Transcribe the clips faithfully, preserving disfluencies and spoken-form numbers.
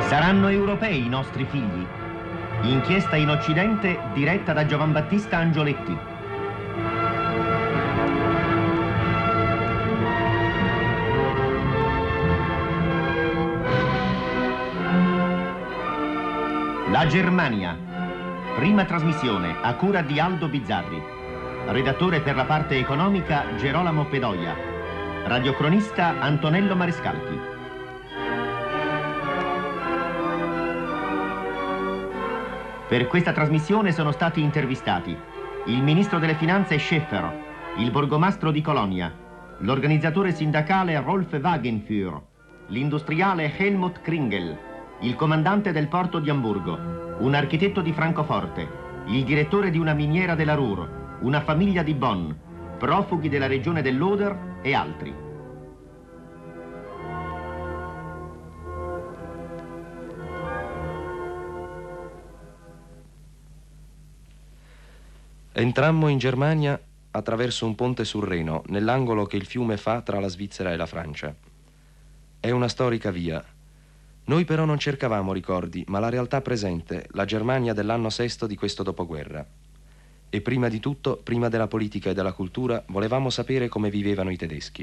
Saranno europei i nostri figli? Inchiesta in Occidente diretta da Giovanbattista Angioletti. La Germania. Prima trasmissione a cura di Aldo Bizzarri. Redattore per la parte economica Gerolamo Pedoia. Radiocronista Antonello Marescalchi. Per questa trasmissione sono stati intervistati il ministro delle finanze Schäfer, il borgomastro di Colonia, l'organizzatore sindacale Rolf Wagenfür, l'industriale Helmut Kringel, il comandante del porto di Amburgo, un architetto di Francoforte, il direttore di una miniera della Ruhr, una famiglia di Bonn, profughi della regione dell'Oder e altri. Entrammo in Germania attraverso un ponte sul Reno, nell'angolo che il fiume fa tra la Svizzera e la Francia. È una storica via. Noi però non cercavamo ricordi, ma la realtà presente, la Germania dell'anno sesto di questo dopoguerra. E prima di tutto, prima della politica e della cultura, volevamo sapere come vivevano i tedeschi.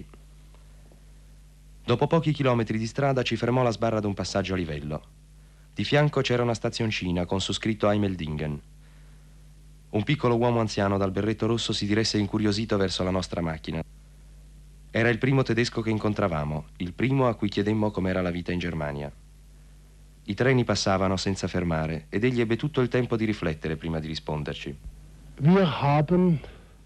Dopo pochi chilometri di strada ci fermò la sbarra d'un passaggio a livello. Di fianco c'era una stazioncina con su scritto Eimeldingen. Un piccolo uomo anziano dal berretto rosso si diresse incuriosito verso la nostra macchina. Era il primo tedesco che incontravamo, il primo a cui chiedemmo com'era la vita in Germania. I treni passavano senza fermare ed egli ebbe tutto il tempo di riflettere prima di risponderci. Wir haben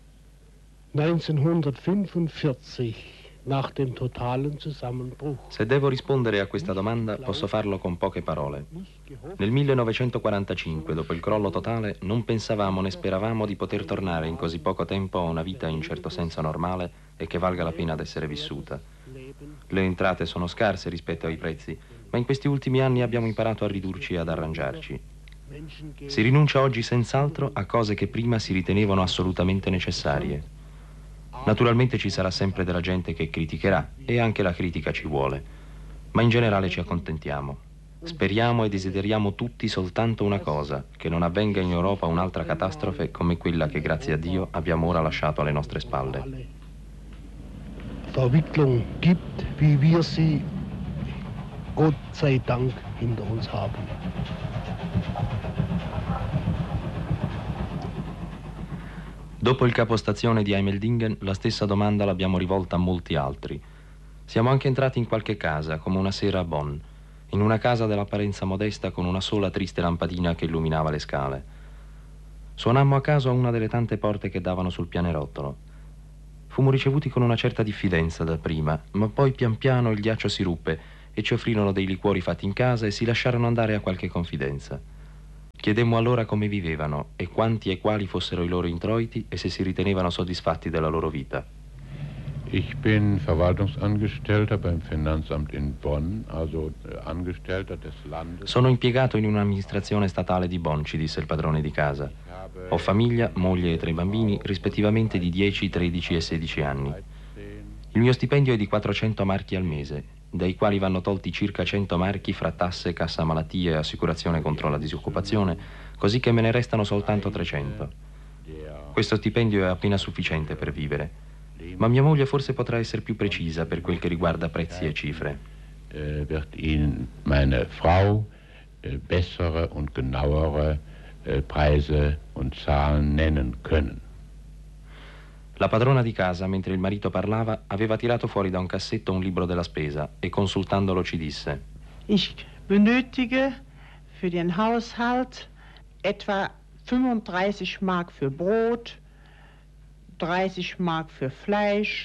neunzehnhundertfünfundvierzig, nach dem totalen Zusammenbruch. Se devo rispondere a questa domanda, posso farlo con poche parole. Nel millenovecentoquarantacinque, dopo il crollo totale, non pensavamo né speravamo di poter tornare in così poco tempo a una vita in certo senso normale e che valga la pena d'essere vissuta. Le entrate sono scarse rispetto ai prezzi, ma in questi ultimi anni abbiamo imparato a ridurci e ad arrangiarci. Si rinuncia oggi senz'altro a cose che prima si ritenevano assolutamente necessarie. Naturalmente ci sarà sempre della gente che criticherà, e anche la critica ci vuole, ma in generale ci accontentiamo. Speriamo e desideriamo tutti soltanto una cosa, che non avvenga in Europa un'altra catastrofe come quella che, grazie a Dio, abbiamo ora lasciato alle nostre spalle. Verwicklung gibt, wie wir sie, Gott sei Dank, hinter uns haben. Dopo il capostazione di Eimeldingen, la stessa domanda l'abbiamo rivolta a molti altri. Siamo anche entrati in qualche casa, come una sera a Bonn, in una casa dell'apparenza modesta con una sola triste lampadina che illuminava le scale. Suonammo a caso a una delle tante porte che davano sul pianerottolo. Fummo ricevuti con una certa diffidenza dapprima, ma poi pian piano il ghiaccio si ruppe e ci offrirono dei liquori fatti in casa e si lasciarono andare a qualche confidenza. Chiedemmo allora come vivevano e quanti e quali fossero i loro introiti e se si ritenevano soddisfatti della loro vita. Ich bin Verwaltungsangestellter beim Finanzamt in Bonn, also Angestellter des Landes. Sono impiegato in un'amministrazione statale di Bonn, ci disse il padrone di casa. Ho famiglia, moglie e tre bambini, rispettivamente di dieci, tredici e sedici anni. Il mio stipendio è di quattrocento marchi al mese, dai quali vanno tolti circa cento marchi fra tasse, cassa malattie e assicurazione contro la disoccupazione, così che me ne restano soltanto trecento. Questo stipendio è appena sufficiente per vivere, ma mia moglie forse potrà essere più precisa per quel che riguarda prezzi e cifre. Äh, wird Ihnen meine Frau äh, bessere und genauere äh, Preise und Zahlen nennen können. La padrona di casa, mentre il marito parlava, aveva tirato fuori da un cassetto un libro della spesa e consultandolo ci disse: Ich benötige für den Haushalt etwa fünfunddreißig Mark für Brot, dreißig Mark für Fleisch,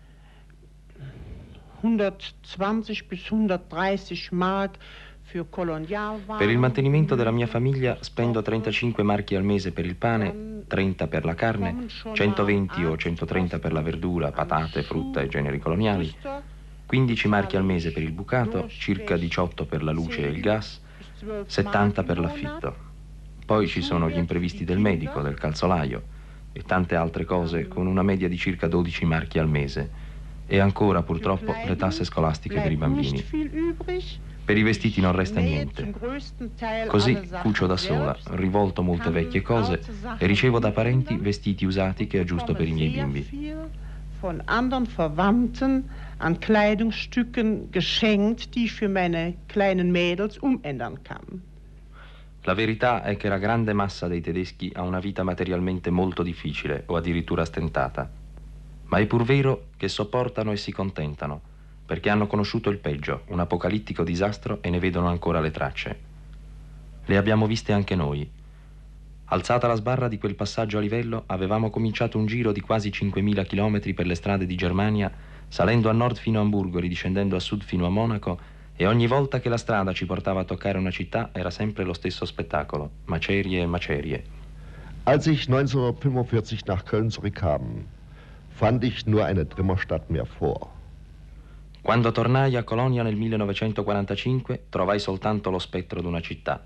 hundertzwanzig bis hundertdreißig Mark für Kolonialwaren. Per il mantenimento della mia famiglia spendo trentacinque marchi al mese per il pane, trenta per la carne, centoventi o centotrenta per la verdura, patate, frutta e generi coloniali, quindici marchi al mese per il bucato, circa diciotto per la luce e il gas, settanta per l'affitto. Poi ci sono gli imprevisti del medico, del calzolaio e tante altre cose con una media di circa dodici marchi al mese. E ancora purtroppo le tasse scolastiche per i bambini. Per i vestiti non resta niente. Così cucio da sola, rivolto molte vecchie cose e ricevo da parenti vestiti usati che aggiusto per i miei bimbi. Von anderen Verwandten an Kleidungsstücken geschenkt, die ich für meine kleinen Mädels umändern kann. La verità è che la grande massa dei tedeschi ha una vita materialmente molto difficile o addirittura stentata. Ma è pur vero che sopportano e si contentano, perché hanno conosciuto il peggio, un apocalittico disastro, e ne vedono ancora le tracce. Le abbiamo viste anche noi. Alzata la sbarra di quel passaggio a livello, avevamo cominciato un giro di quasi cinquemila chilometri per le strade di Germania, salendo a nord fino a Amburgo, ridiscendendo a sud fino a Monaco, e ogni volta che la strada ci portava a toccare una città era sempre lo stesso spettacolo, macerie e macerie. Als ich neunzehnhundertfünfundvierzig nach Köln zurückkam, fand ich nur eine Trümmerstadt mehr vor. Quando tornai a Colonia nel millenovecentoquarantacinque, trovai soltanto lo spettro d'una città.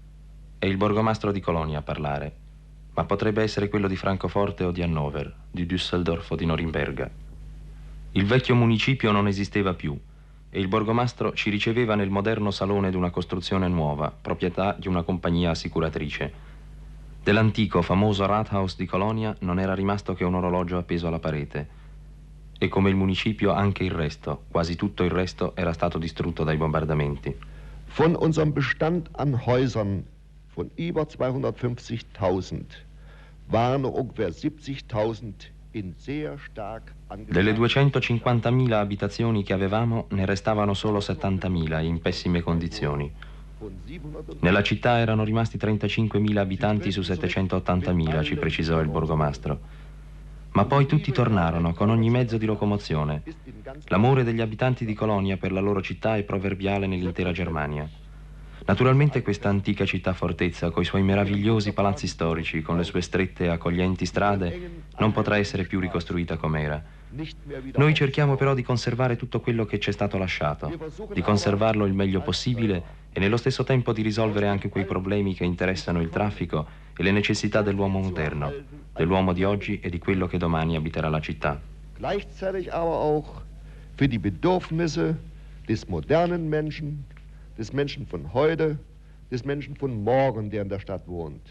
È il borgomastro di Colonia a parlare, ma potrebbe essere quello di Francoforte o di Hannover, di Düsseldorf o di Norimberga. Il vecchio municipio non esisteva più e il borgomastro ci riceveva nel moderno salone d'una costruzione nuova, proprietà di una compagnia assicuratrice. Dell'antico famoso Rathaus di Colonia non era rimasto che un orologio appeso alla parete. E come il municipio anche il resto, quasi tutto il resto, era stato distrutto dai bombardamenti. Von unserem Bestand an Häusern von über zweihundertfünfzigtausend waren ungefähr siebzigtausend in sehr stark angeschlagen. Delle duecentocinquantamila abitazioni che avevamo, ne restavano solo settantamila in pessime condizioni. Nella città erano rimasti trentacinquemila abitanti su settecentottantamila, ci precisò il borgomastro. Ma poi tutti tornarono con ogni mezzo di locomozione. L'amore degli abitanti di Colonia per la loro città è proverbiale nell'intera Germania. Naturalmente questa antica città fortezza, coi suoi meravigliosi palazzi storici, con le sue strette e accoglienti strade, non potrà essere più ricostruita com'era. Noi cerchiamo però di conservare tutto quello che ci è stato lasciato, di conservarlo il meglio possibile e nello stesso tempo di risolvere anche quei problemi che interessano il traffico e le necessità dell'uomo moderno, dell'uomo di oggi e di quello che domani abiterà la città. Gleichzeitig aber auch für die Bedürfnisse des modernen Menschen, des Menschen von heute, des Menschen von morgen, der in der Stadt wohnt.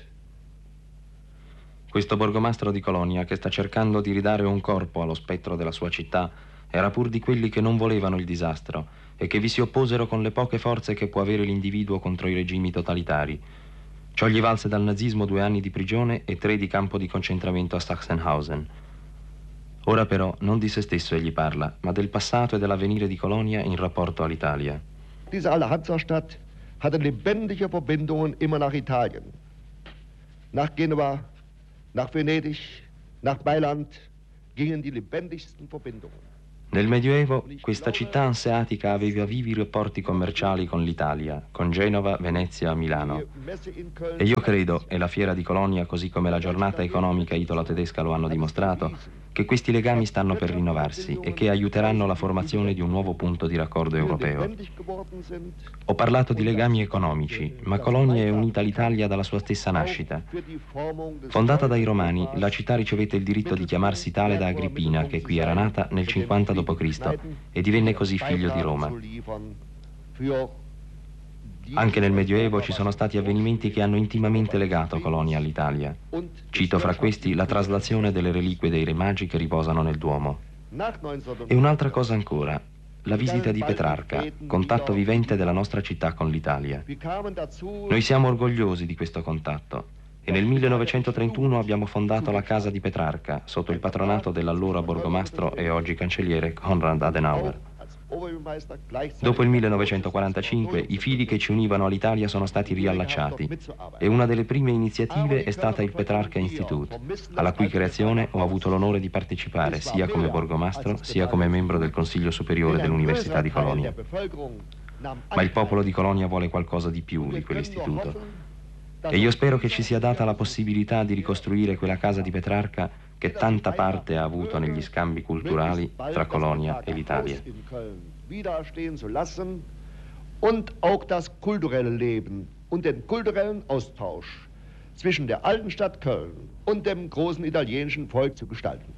Questo borgomastro di Colonia, che sta cercando di ridare un corpo allo spettro della sua città, era pur di quelli che non volevano il disastro e che vi si opposero con le poche forze che può avere l'individuo contro i regimi totalitari. Ciò gli valse dal nazismo due anni di prigione e tre di campo di concentramento a Sachsenhausen. Ora però non di se stesso egli parla, ma del passato e dell'avvenire di Colonia in rapporto all'Italia. Diese alte Hansastadt hatte lebendige Verbindungen immer nach Italien. Nach Genua, nach Venedig, nach Mailand gingen die lebendigsten Verbindungen. Nel Medioevo questa città anseatica aveva vivi rapporti commerciali con l'Italia, con Genova, Venezia, Milano. E io credo, e la fiera di Colonia così come la giornata economica italo-tedesca lo hanno dimostrato, che questi legami stanno per rinnovarsi e che aiuteranno la formazione di un nuovo punto di raccordo europeo. Ho parlato di legami economici, ma Colonia è unita all'Italia dalla sua stessa nascita. Fondata dai Romani, la città ricevette il diritto di chiamarsi tale da Agrippina, che qui era nata nel cinquanta dopo Cristo e divenne così figlio di Roma. Anche nel Medioevo ci sono stati avvenimenti che hanno intimamente legato Colonia all'Italia. Cito fra questi la traslazione delle reliquie dei Re Magi che riposano nel Duomo. E un'altra cosa ancora, la visita di Petrarca, contatto vivente della nostra città con l'Italia. Noi siamo orgogliosi di questo contatto e nel millenovecentotrentuno abbiamo fondato la Casa di Petrarca sotto il patronato dell'allora borgomastro e oggi cancelliere Konrad Adenauer. Dopo il millenovecentoquarantacinque i fili che ci univano all'Italia sono stati riallacciati e una delle prime iniziative è stata il Petrarca Institute, alla cui creazione ho avuto l'onore di partecipare sia come borgomastro sia come membro del Consiglio Superiore dell'Università di Colonia. Ma il popolo di Colonia vuole qualcosa di più di quell'istituto e io spero che ci sia data la possibilità di ricostruire quella casa di Petrarca che tanta parte ha avuto negli scambi culturali tra Colonia e l'Italia. Und auch das kulturelle Leben und den kulturellen Austausch zwischen der alten Stadt Köln und dem großen italienischen Volk zu gestalten.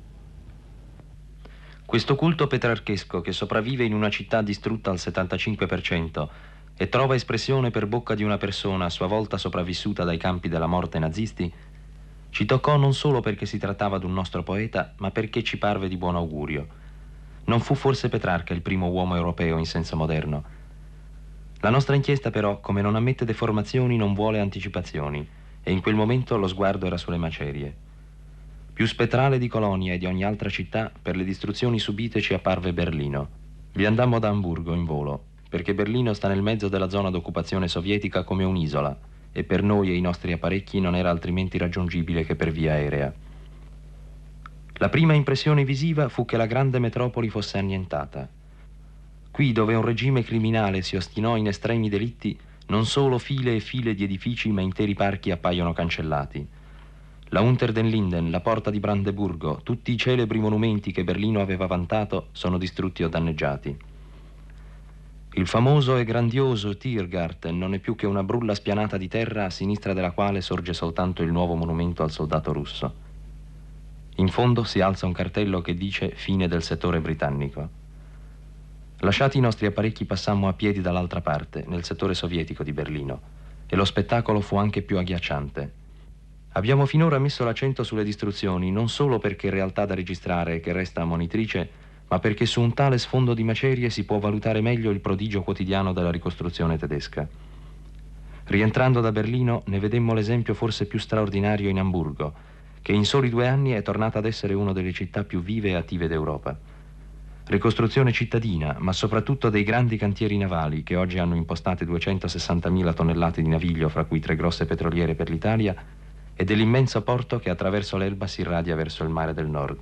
Questo culto petrarchesco che sopravvive in una città distrutta al settantacinque per cento e trova espressione per bocca di una persona a sua volta sopravvissuta dai campi della morte nazisti, ci toccò non solo perché si trattava d'un nostro poeta, ma perché ci parve di buon augurio. Non fu forse Petrarca il primo uomo europeo in senso moderno. La nostra inchiesta però, come non ammette deformazioni, non vuole anticipazioni, e in quel momento lo sguardo era sulle macerie. Più spettrale di Colonia e di ogni altra città, per le distruzioni subite ci apparve Berlino. Vi andammo da Amburgo in volo, perché Berlino sta nel mezzo della zona d'occupazione sovietica come un'isola, e per noi e i nostri apparecchi non era altrimenti raggiungibile che per via aerea. La prima impressione visiva fu che la grande metropoli fosse annientata. Qui, dove un regime criminale si ostinò in estremi delitti, non solo file e file di edifici, ma interi parchi appaiono cancellati. La Unter den Linden, la porta di Brandeburgo, tutti i celebri monumenti che Berlino aveva vantato sono distrutti o danneggiati. Il famoso e grandioso Tiergarten non è più che una brulla spianata di terra a sinistra della quale sorge soltanto il nuovo monumento al soldato russo. In fondo si alza un cartello che dice fine del settore britannico. Lasciati i nostri apparecchi passammo a piedi dall'altra parte, nel settore sovietico di Berlino, e lo spettacolo fu anche più agghiacciante. Abbiamo finora messo l'accento sulle distruzioni non solo perché realtà da registrare e che resta ammonitrice, ma perché su un tale sfondo di macerie si può valutare meglio il prodigio quotidiano della ricostruzione tedesca. Rientrando da Berlino ne vedemmo l'esempio forse più straordinario in Amburgo, che in soli due anni è tornata ad essere una delle città più vive e attive d'Europa. Ricostruzione cittadina, ma soprattutto dei grandi cantieri navali che oggi hanno impostate duecentosessantamila tonnellate di naviglio, fra cui tre grosse petroliere per l'Italia, e dell'immenso porto che attraverso l'Elba si irradia verso il mare del Nord.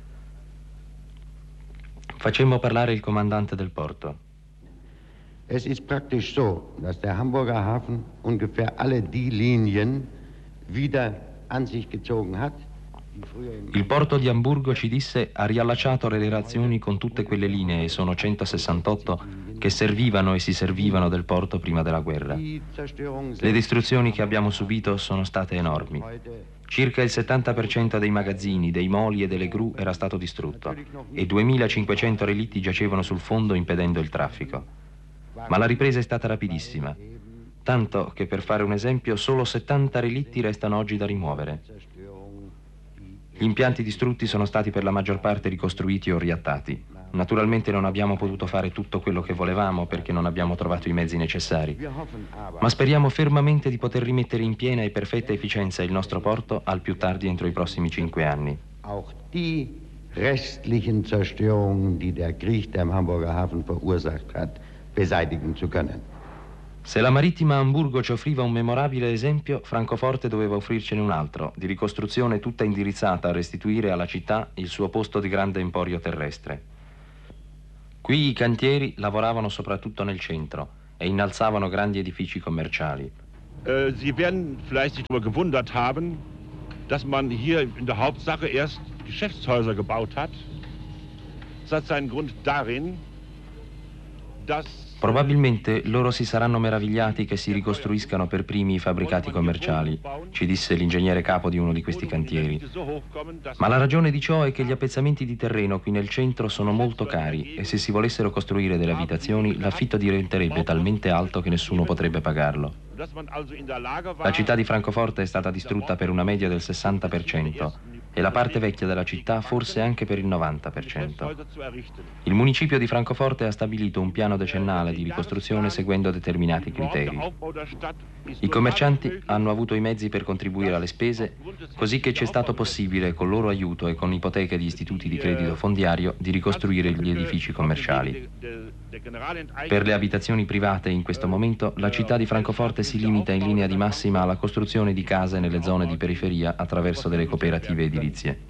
Facemmo parlare il comandante del porto. Es ist praktisch so, dass der Hamburger Hafen ungefähr alle die Linien wieder an sich gezogen hat. Il porto di Amburgo, ci disse, ha riallacciato le relazioni con tutte quelle linee, e sono centosessantotto, che servivano e si servivano del porto prima della guerra. Le distruzioni che abbiamo subito sono state enormi. Circa il settanta per cento dei magazzini, dei moli e delle gru era stato distrutto e duemilacinquecento relitti giacevano sul fondo impedendo il traffico. Ma la ripresa è stata rapidissima, tanto che, per fare un esempio, solo settanta relitti restano oggi da rimuovere. Gli impianti distrutti sono stati per la maggior parte ricostruiti o riattati. Naturalmente non abbiamo potuto fare tutto quello che volevamo perché non abbiamo trovato i mezzi necessari, ma speriamo fermamente di poter rimettere in piena e perfetta efficienza il nostro porto al più tardi entro i prossimi cinque anni. Auch die restlichen Zerstörungen, die der Krieg der im Hamburger Hafen verursacht hat, beseitigen zu können. Se la marittima Amburgo ci offriva un memorabile esempio, Francoforte doveva offrircene un altro, di ricostruzione tutta indirizzata a restituire alla città il suo posto di grande emporio terrestre. Qui i cantieri lavoravano soprattutto nel centro e innalzavano grandi edifici commerciali. Uh, Sie werden vielleicht sich darüber gewundert haben, dass man hier in der Hauptsache erst Geschäftshäuser gebaut hat. Das hat seinen Grund darin, dass Probabilmente loro si saranno meravigliati che si ricostruiscano per primi i fabbricati commerciali, ci disse l'ingegnere capo di uno di questi cantieri. Ma la ragione di ciò è che gli appezzamenti di terreno qui nel centro sono molto cari e se si volessero costruire delle abitazioni l'affitto diventerebbe talmente alto che nessuno potrebbe pagarlo. La città di Francoforte è stata distrutta per una media del sessanta per cento e la parte vecchia della città forse anche per il novanta per cento. Il municipio di Francoforte ha stabilito un piano decennale di ricostruzione seguendo determinati criteri. I commercianti hanno avuto i mezzi per contribuire alle spese, così che ci è stato possibile, con loro aiuto e con ipoteche di istituti di credito fondiario, di ricostruire gli edifici commerciali. Per le abitazioni private in questo momento la città di Francoforte si limita in linea di massima alla costruzione di case nelle zone di periferia attraverso delle cooperative edilizie.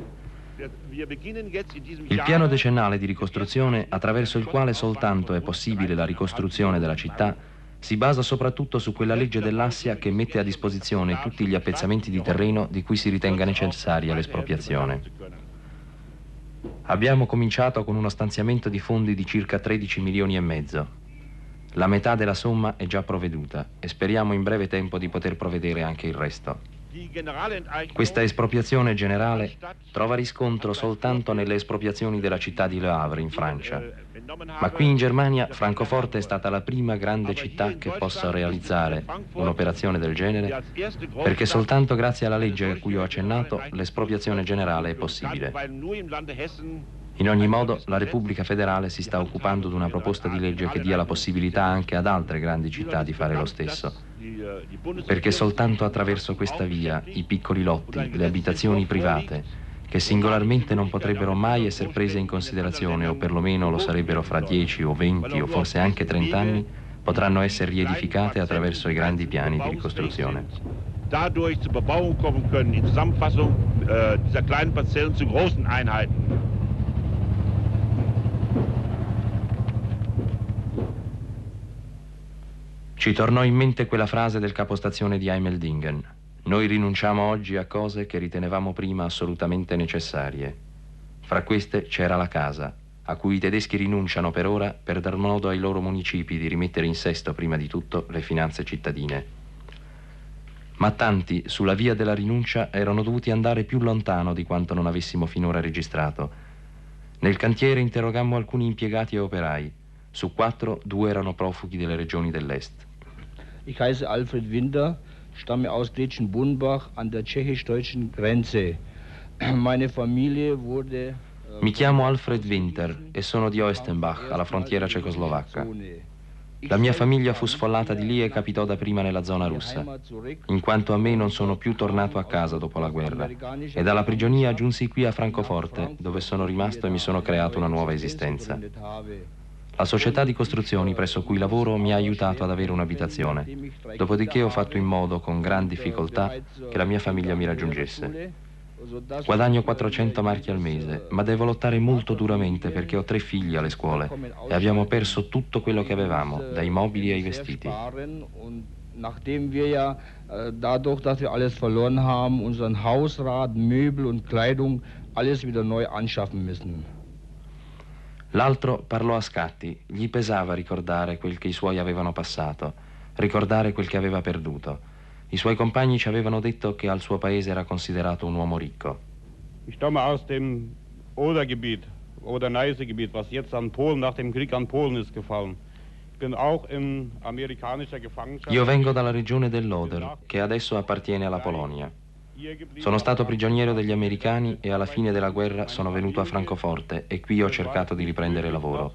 Il piano decennale di ricostruzione, attraverso il quale soltanto è possibile la ricostruzione della città, si basa soprattutto su quella legge dell'Assia che mette a disposizione tutti gli appezzamenti di terreno di cui si ritenga necessaria l'espropriazione. Abbiamo cominciato con uno stanziamento di fondi di circa tredici milioni e mezzo. La metà della somma è già provveduta e speriamo in breve tempo di poter provvedere anche il resto. Questa espropriazione generale trova riscontro soltanto nelle espropriazioni della città di Le Havre in Francia. Ma qui in Germania Francoforte è stata la prima grande città che possa realizzare un'operazione del genere, perché soltanto grazie alla legge a cui ho accennato l'espropriazione generale è possibile. In ogni modo, la Repubblica Federale si sta occupando di una proposta di legge che dia la possibilità anche ad altre grandi città di fare lo stesso, perché soltanto attraverso questa via i piccoli lotti, le abitazioni private, che singolarmente non potrebbero mai essere prese in considerazione, o perlomeno lo sarebbero fra dieci o venti o forse anche trenta anni, potranno essere riedificate attraverso i grandi piani di ricostruzione. Dadurch zur Bebauung kommen können, in Zusammenfassung äh, dieser kleinen Parzellen zu großen Einheiten. Ci tornò in mente quella frase del capostazione di Eimeldingen. Noi rinunciamo oggi a cose che ritenevamo prima assolutamente necessarie. Fra queste c'era la casa, a cui i tedeschi rinunciano per ora per dar modo ai loro municipi di rimettere in sesto prima di tutto le finanze cittadine. Ma tanti, sulla via della rinuncia, erano dovuti andare più lontano di quanto non avessimo finora registrato. Nel cantiere interrogammo alcuni impiegati e operai. Su quattro, due erano profughi delle regioni dell'est. Ich heiße Alfred Winter, stamme aus Gletschen-Bunnbach an der tschechisch-deutschen Grenze. Meine Familie wurde... Mi chiamo Alfred Winter e sono di Oestenbach, alla frontiera cecoslovacca. La mia famiglia fu sfollata di lì e capitò dapprima nella zona russa, in quanto a me non sono più tornato a casa dopo la guerra, e dalla prigionia giunsi qui a Francoforte, dove sono rimasto e mi sono creato una nuova esistenza. La società di costruzioni presso cui lavoro mi ha aiutato ad avere un'abitazione, dopodiché ho fatto in modo, con gran difficoltà, che la mia famiglia mi raggiungesse. Guadagno quattrocento marchi al mese, ma devo lottare molto duramente perché ho tre figli alle scuole e abbiamo perso tutto quello che avevamo, dai mobili ai vestiti. Nachdem wir ja dadurch, dass wir alles verloren haben, unseren Hausrat, Möbel und Kleidung alles wieder neu anschaffen müssen. L'altro parlò a scatti, gli pesava ricordare quel che i suoi avevano passato, ricordare quel che aveva perduto. I suoi compagni ci avevano detto che al suo paese era considerato un uomo ricco. Ich stamme aus dem Odergebiet, Oder-Neiße-Gebiet, was jetzt an Polen, nach dem Krieg an Polen ist gefallen. Ich bin auch in amerikanischer Gefangenschaft. Io vengo dalla regione dell'Oder, che adesso appartiene alla Polonia. Sono stato prigioniero degli americani e alla fine della guerra sono venuto a Francoforte e qui ho cercato di riprendere lavoro.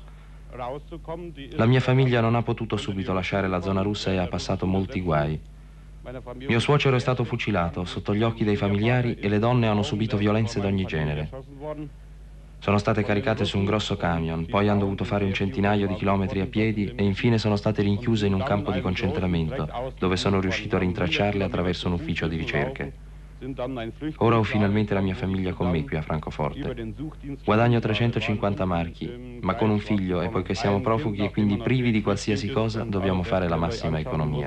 La mia famiglia non ha potuto subito lasciare la zona russa e ha passato molti guai. Mio suocero è stato fucilato sotto gli occhi dei familiari e le donne hanno subito violenze d'ogni genere. Sono state caricate su un grosso camion, poi hanno dovuto fare un centinaio di chilometri a piedi e infine sono state rinchiuse in un campo di concentramento, dove sono riuscito a rintracciarle attraverso un ufficio di ricerche. Ora ho finalmente la mia famiglia con me qui a Francoforte. Guadagno trecentocinquanta marchi, ma con un figlio e poiché siamo profughi e quindi privi di qualsiasi cosa, dobbiamo fare la massima economia.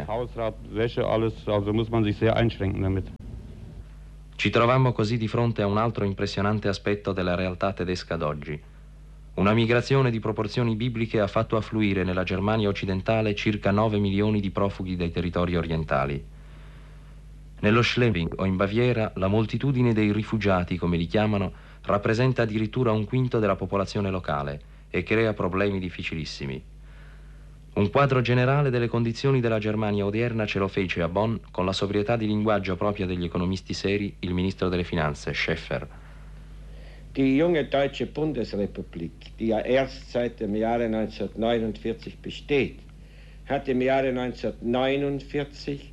Ci trovammo così di fronte a un altro impressionante aspetto della realtà tedesca d'oggi. Una migrazione di proporzioni bibliche ha fatto affluire nella Germania occidentale circa nove milioni di profughi dai territori orientali. Nello Schleswig o in Baviera la moltitudine dei rifugiati, come li chiamano, rappresenta addirittura un quinto della popolazione locale e crea problemi difficilissimi. Un quadro generale delle condizioni della Germania odierna ce lo fece a Bonn, con la sobrietà di linguaggio propria degli economisti seri, il ministro delle Finanze, Schäfer. Die junge deutsche Bundesrepublik, die ja erst seit dem Jahre neunzehnhundertneunundvierzig besteht, hat im Jahre neunzehnhundertneunundvierzig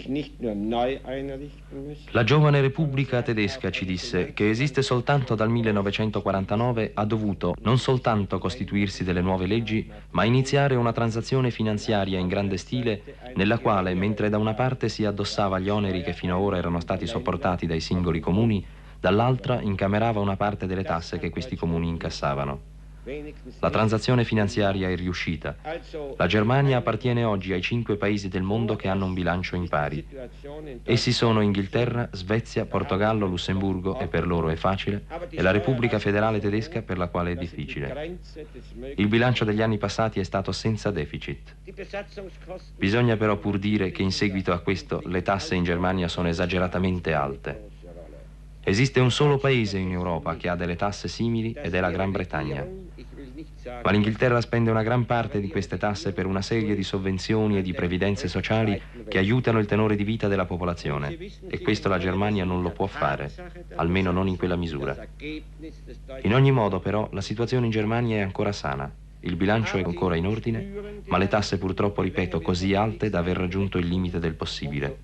La giovane Repubblica tedesca, ci disse, che esiste soltanto dal millenovecentoquarantanove, ha dovuto non soltanto costituirsi delle nuove leggi, ma iniziare una transazione finanziaria in grande stile, nella quale, mentre da una parte si addossava gli oneri che fino ad ora erano stati sopportati dai singoli comuni, dall'altra incamerava una parte delle tasse che questi comuni incassavano. La transazione finanziaria è riuscita. La Germania appartiene oggi ai cinque paesi del mondo che hanno un bilancio in pari. Essi sono Inghilterra, Svezia, Portogallo, Lussemburgo, e per loro è facile, e la Repubblica Federale Tedesca, per la quale è difficile. Il bilancio degli anni passati è stato senza deficit. Bisogna però pur dire che in seguito a questo le tasse in Germania sono esageratamente alte. Esiste un solo paese in Europa che ha delle tasse simili ed è la Gran Bretagna. Ma l'Inghilterra spende una gran parte di queste tasse per una serie di sovvenzioni e di previdenze sociali che aiutano il tenore di vita della popolazione, e questo la Germania non lo può fare, almeno non in quella misura. In ogni modo, però, la situazione in Germania è ancora sana. Il bilancio è ancora in ordine, ma le tasse purtroppo, ripeto, così alte da aver raggiunto il limite del possibile.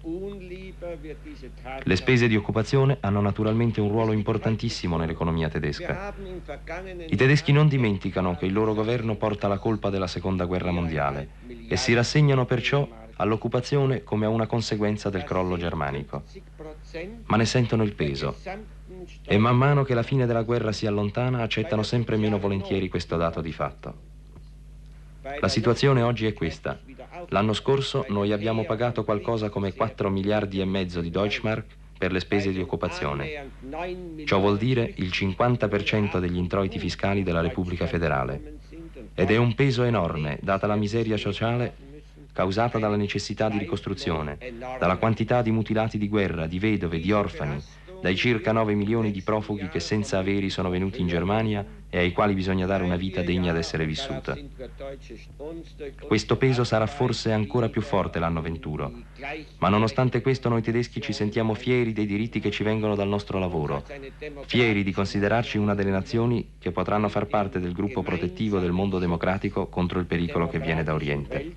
Le spese di occupazione hanno naturalmente un ruolo importantissimo nell'economia tedesca. I tedeschi non dimenticano che il loro governo porta la colpa della seconda guerra mondiale e si rassegnano perciò all'occupazione come a una conseguenza del crollo germanico. Ma ne sentono il peso e man mano che la fine della guerra si allontana accettano sempre meno volentieri questo dato di fatto. La situazione oggi è questa. L'anno scorso noi abbiamo pagato qualcosa come quattro miliardi e mezzo di Deutschmark per le spese di occupazione. Ciò vuol dire il cinquanta per cento degli introiti fiscali della Repubblica Federale. Ed è un peso enorme, data la miseria sociale causata dalla necessità di ricostruzione, dalla quantità di mutilati di guerra, di vedove, di orfani, dai circa nove milioni di profughi che senza averi sono venuti in Germania e ai quali bisogna dare una vita degna d'essere vissuta. Questo peso sarà forse ancora più forte l'anno venturo, ma nonostante questo noi tedeschi ci sentiamo fieri dei diritti che ci vengono dal nostro lavoro, fieri di considerarci una delle nazioni che potranno far parte del gruppo protettivo del mondo democratico contro il pericolo che viene da Oriente.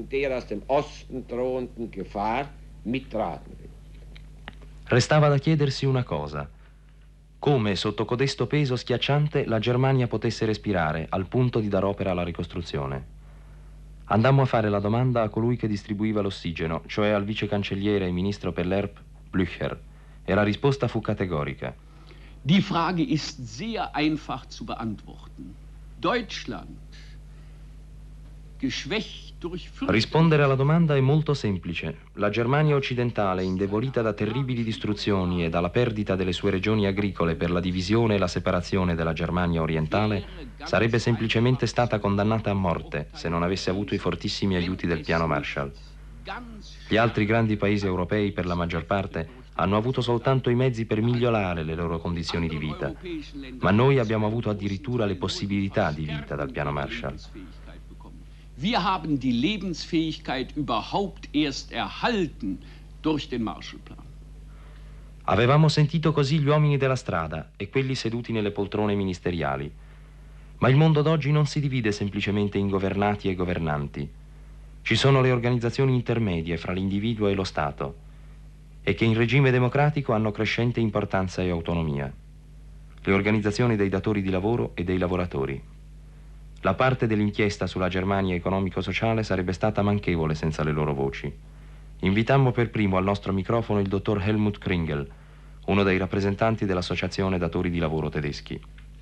Restava da chiedersi una cosa: come sotto codesto peso schiacciante la Germania potesse respirare al punto di dar opera alla ricostruzione. Andammo a fare la domanda a colui che distribuiva l'ossigeno, cioè al vice cancelliere e ministro per l'E R P, Blücher, e la risposta fu categorica. Die Frage ist sehr einfach zu beantworten. Deutschland, geschwächt. Rispondere alla domanda è molto semplice. La Germania occidentale, indebolita da terribili distruzioni e dalla perdita delle sue regioni agricole per la divisione e la separazione della Germania orientale, sarebbe semplicemente stata condannata a morte se non avesse avuto i fortissimi aiuti del piano Marshall. Gli altri grandi paesi europei, per la maggior parte, hanno avuto soltanto i mezzi per migliorare le loro condizioni di vita, ma noi abbiamo avuto addirittura le possibilità di vita dal piano Marshall. Wir haben die Lebensfähigkeit überhaupt erst erhalten durch den Marshallplan. Avevamo sentito così gli uomini della strada e quelli seduti nelle poltrone ministeriali. Ma il mondo d'oggi non si divide semplicemente in governati e governanti. Ci sono le organizzazioni intermedie fra l'individuo e lo Stato, e che in regime democratico hanno crescente importanza e autonomia. Le organizzazioni dei datori di lavoro e dei lavoratori. La parte dell'inchiesta sulla Germania economico-sociale sarebbe stata manchevole senza le loro voci. Invitammo per primo al nostro microfono il dottor Helmut Kringel, uno dei rappresentanti dell'Associazione Datori di Lavoro Tedeschi.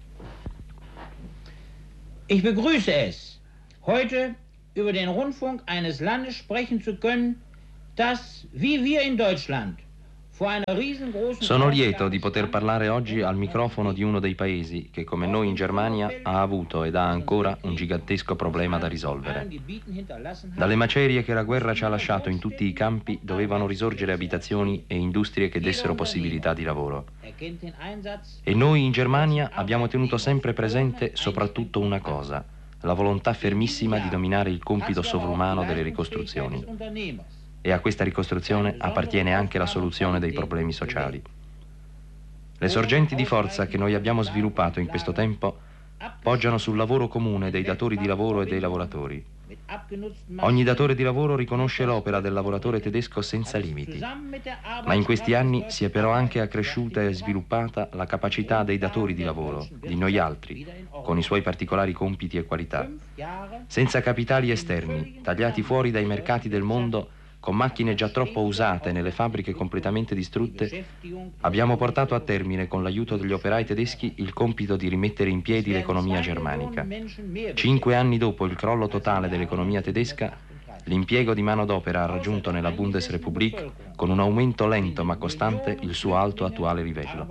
Ich begrüße es, heute über den Rundfunk eines Landes sprechen zu können, das, wie wir in Deutschland, Sono lieto di poter parlare oggi al microfono di uno dei paesi che, come noi in Germania, ha avuto ed ha ancora un gigantesco problema da risolvere. Dalle macerie che la guerra ci ha lasciato in tutti i campi dovevano risorgere abitazioni e industrie che dessero possibilità di lavoro. E noi in Germania abbiamo tenuto sempre presente soprattutto una cosa: la volontà fermissima di dominare il compito sovrumano delle ricostruzioni. E a questa ricostruzione appartiene anche la soluzione dei problemi sociali. Le sorgenti di forza che noi abbiamo sviluppato in questo tempo poggiano sul lavoro comune dei datori di lavoro e dei lavoratori. Ogni datore di lavoro riconosce l'opera del lavoratore tedesco senza limiti, ma in questi anni si è però anche accresciuta e sviluppata la capacità dei datori di lavoro, di noi altri, con i suoi particolari compiti e qualità. Senza capitali esterni, tagliati fuori dai mercati del mondo, con macchine già troppo usate nelle fabbriche completamente distrutte, abbiamo portato a termine con l'aiuto degli operai tedeschi il compito di rimettere in piedi l'economia germanica. Cinque anni dopo il crollo totale dell'economia tedesca, l'impiego di manodopera ha raggiunto nella Bundesrepublik, con un aumento lento ma costante, il suo alto attuale livello.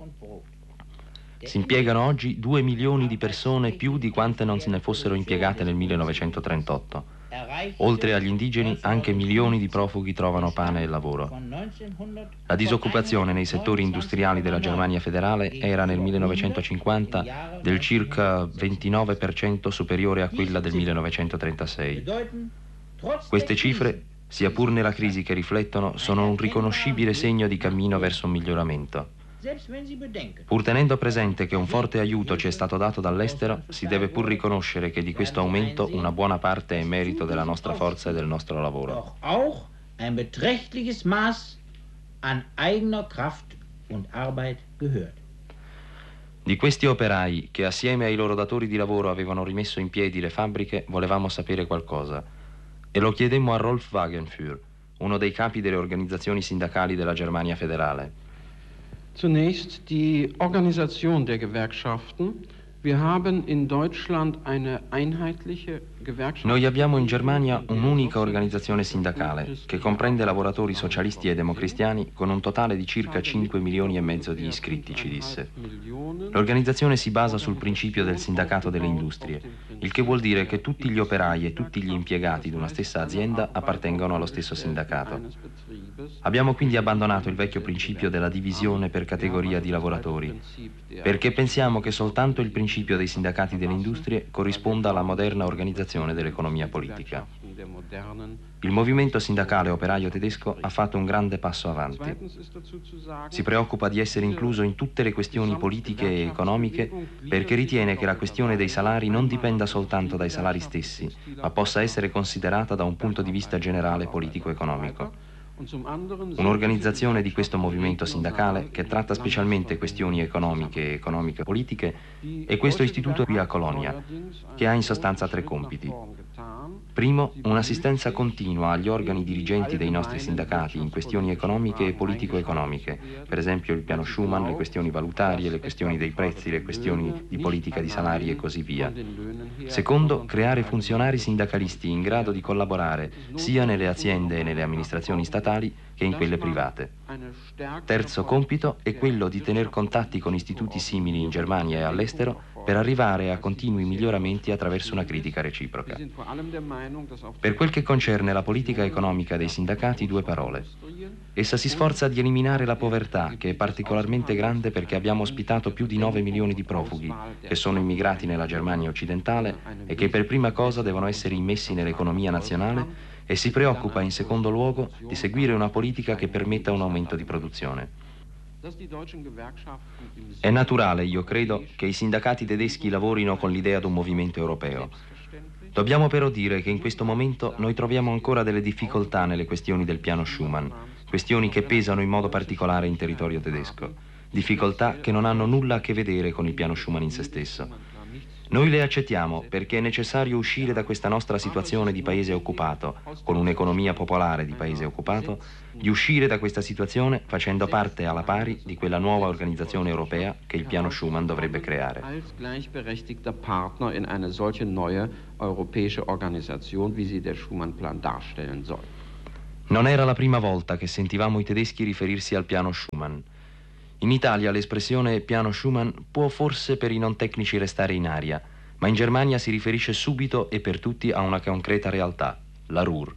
Si impiegano oggi due milioni di persone più di quante non se ne fossero impiegate nel millenovecentotrentotto. Oltre agli indigeni, anche milioni di profughi trovano pane e lavoro. La disoccupazione nei settori industriali della Germania federale era nel millenovecentocinquanta del circa ventinove per cento superiore a quella del millenovecentotrentasei. Queste cifre, sia pur nella crisi che riflettono, sono un riconoscibile segno di cammino verso un miglioramento. Pur tenendo presente che un forte aiuto ci è stato dato dall'estero, si deve pur riconoscere che di questo aumento una buona parte è merito della nostra forza e del nostro lavoro. Auch ein beträchtliches Maß an eigener Kraft und Arbeit gehört. Di questi operai, che assieme ai loro datori di lavoro avevano rimesso in piedi le fabbriche, volevamo sapere qualcosa. E lo chiedemmo a Rolf Wagenfür, uno dei capi delle organizzazioni sindacali della Germania federale. Zunächst die Organisation der Gewerkschaften. Wir haben in Deutschland eine einheitliche Gewerkschaft. Noi abbiamo in Germania un'unica organizzazione sindacale che comprende lavoratori socialisti e democristiani con un totale di circa cinque milioni e mezzo di iscritti, ci disse. L'organizzazione si basa sul principio del sindacato delle industrie, il che vuol dire che tutti gli operai e tutti gli impiegati di una stessa azienda appartengono allo stesso sindacato. Abbiamo quindi abbandonato il vecchio principio della divisione per categoria di lavoratori, perché pensiamo che soltanto il principio dei sindacati delle industrie corrisponda alla moderna organizzazione dell'economia politica. Il movimento sindacale operaio tedesco ha fatto un grande passo avanti. Si preoccupa di essere incluso in tutte le questioni politiche e economiche perché ritiene che la questione dei salari non dipenda soltanto dai salari stessi, ma possa essere considerata da un punto di vista generale politico-economico. Un'organizzazione di questo movimento sindacale, che tratta specialmente questioni economiche e economiche-politiche, è questo istituto qui a Colonia, che ha in sostanza tre compiti. Primo, un'assistenza continua agli organi dirigenti dei nostri sindacati in questioni economiche e politico-economiche, per esempio il piano Schuman, le questioni valutarie, le questioni dei prezzi, le questioni di politica di salari e così via. Secondo, creare funzionari sindacalisti in grado di collaborare sia nelle aziende e nelle amministrazioni statali che in quelle private. Terzo compito è quello di tener contatti con istituti simili in Germania e all'estero per arrivare a continui miglioramenti attraverso una critica reciproca. Per quel che concerne la politica economica dei sindacati, due parole. Essa si sforza di eliminare la povertà, che è particolarmente grande perché abbiamo ospitato più di nove milioni di profughi, che sono immigrati nella Germania occidentale e che per prima cosa devono essere immessi nell'economia nazionale, e si preoccupa in secondo luogo di seguire una politica che permetta un aumento di produzione. È naturale, io credo, che i sindacati tedeschi lavorino con l'idea di un movimento europeo. Dobbiamo però dire che in questo momento noi troviamo ancora delle difficoltà nelle questioni del piano Schuman, questioni che pesano in modo particolare in territorio tedesco, difficoltà che non hanno nulla a che vedere con il piano Schuman in se stesso. Noi le accettiamo perché è necessario uscire da questa nostra situazione di paese occupato, con un'economia popolare di paese occupato, di uscire da questa situazione facendo parte alla pari di quella nuova organizzazione europea che il piano Schuman dovrebbe creare. Als gleichberechtigter Partner in eine solche neue europäische Organisation, wie sie der Schuman-Plan darstellen soll. Non era la prima volta che sentivamo i tedeschi riferirsi al piano Schuman. In Italia l'espressione piano Schuman può forse per i non tecnici restare in aria, ma in Germania si riferisce subito e per tutti a una concreta realtà, la Ruhr.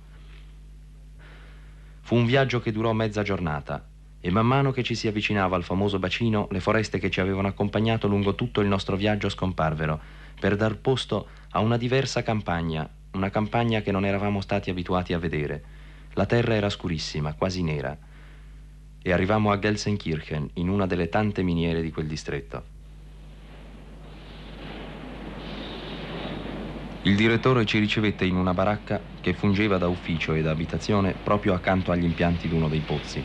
Fu un viaggio che durò mezza giornata e man mano che ci si avvicinava al famoso bacino, le foreste che ci avevano accompagnato lungo tutto il nostro viaggio scomparvero per dar posto a una diversa campagna, una campagna che non eravamo stati abituati a vedere. La terra era scurissima, quasi nera. E arrivammo a Gelsenkirchen, in una delle tante miniere di quel distretto. Il direttore ci ricevette in una baracca che fungeva da ufficio e da abitazione proprio accanto agli impianti di uno dei pozzi.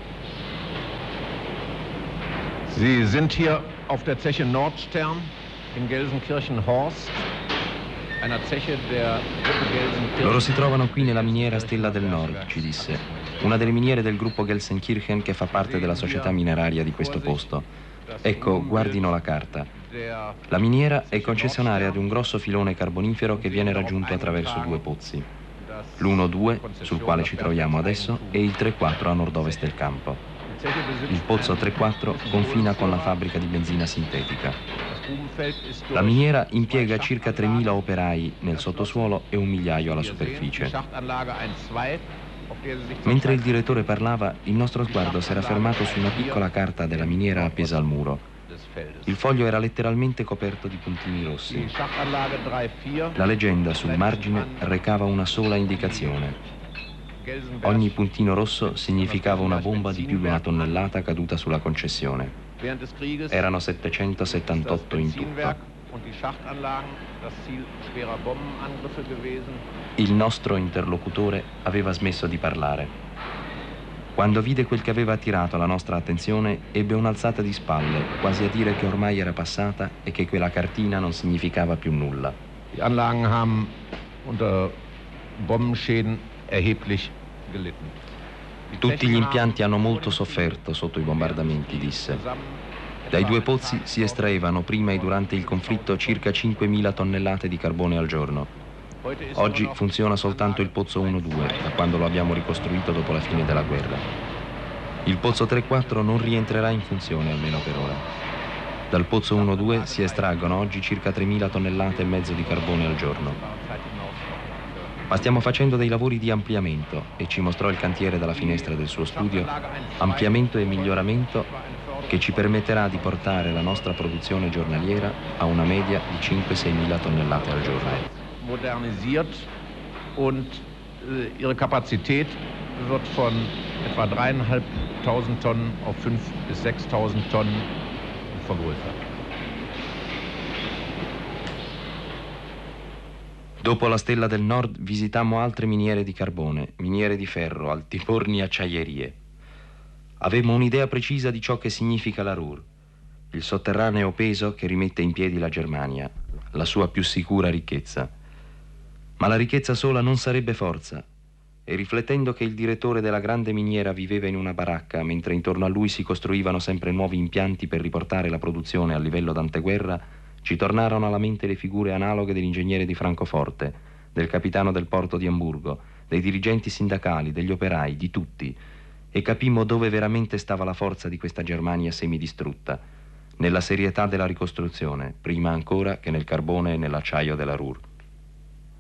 Sie sind hier auf der Zeche Nordstern in Gelsenkirchen-Horst, einer Zeche der Gruppe Gelsenkirchen. Loro si trovano qui nella miniera Stella del Nord, ci disse. Una delle miniere del gruppo Gelsenkirchen che fa parte della società mineraria di questo posto. Ecco, guardino la carta. La miniera è concessionaria di un grosso filone carbonifero che viene raggiunto attraverso due pozzi. L'uno due, sul quale ci troviamo adesso, e il tre quattro a nord-ovest del campo. Il pozzo tre quattro confina con la fabbrica di benzina sintetica. La miniera impiega circa tremila operai nel sottosuolo e un migliaio alla superficie. Mentre il direttore parlava, il nostro sguardo si era fermato su una piccola carta della miniera appesa al muro. Il foglio era letteralmente coperto di puntini rossi. La leggenda sul margine recava una sola indicazione. Ogni puntino rosso significava una bomba di più di una tonnellata caduta sulla concessione. Erano settecentosettantotto in tutto. Il nostro interlocutore aveva smesso di parlare. Quando vide quel che aveva attirato la nostra attenzione, ebbe un'alzata di spalle, quasi a dire che ormai era passata e che quella cartina non significava più nulla. Die Anlagen haben unter Bombenschäden erheblich gelitten. Tutti gli impianti hanno molto sofferto sotto i bombardamenti, disse. Dai due pozzi si estraevano prima e durante il conflitto circa cinquemila tonnellate di carbone al giorno. Oggi funziona soltanto il pozzo uno due, da quando lo abbiamo ricostruito dopo la fine della guerra. Il pozzo tre quattro non rientrerà in funzione, almeno per ora. Dal pozzo uno due si estraggono oggi circa tremila tonnellate e mezzo di carbone al giorno. Ma stiamo facendo dei lavori di ampliamento, e ci mostrò il cantiere dalla finestra del suo studio, ampliamento e miglioramento che ci permetterà di portare la nostra produzione giornaliera a una media di cinque sei mila tonnellate al giorno. Modernisiert und äh, ihre Kapazität wird von etwa dreieinhalbtausend Tonnen auf fünf bis sechstausend Tonnen vergrößert. Dopo la Stella del Nord visitammo altre miniere di carbone, miniere di ferro, altiforni e acciaierie. Avemmo un'idea precisa di ciò che significa la Ruhr, il sotterraneo peso che rimette in piedi la Germania, la sua più sicura ricchezza. Ma la ricchezza sola non sarebbe forza, e riflettendo che il direttore della grande miniera viveva in una baracca, mentre intorno a lui si costruivano sempre nuovi impianti per riportare la produzione a livello d'anteguerra, ci tornarono alla mente le figure analoghe dell'ingegnere di Francoforte, del capitano del porto di Amburgo, dei dirigenti sindacali, degli operai, di tutti, e capimmo dove veramente stava la forza di questa Germania semidistrutta, nella serietà della ricostruzione, prima ancora che nel carbone e nell'acciaio della Ruhr.